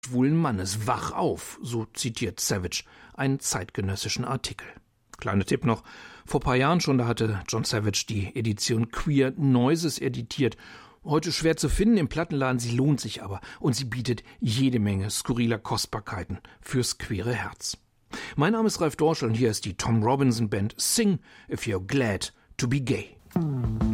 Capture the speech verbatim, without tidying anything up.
schwulen Mannes. Wach auf, so zitiert Savage einen zeitgenössischen Artikel. Kleiner Tipp noch, vor ein paar Jahren schon, da hatte John Savage die Edition Queer Noises editiert. Heute schwer zu finden im Plattenladen, sie lohnt sich aber und sie bietet jede Menge skurriler Kostbarkeiten fürs queere Herz. Mein Name ist Ralf Dorschel und hier ist die Tom Robinson Band Sing If You're Glad to Be Gay.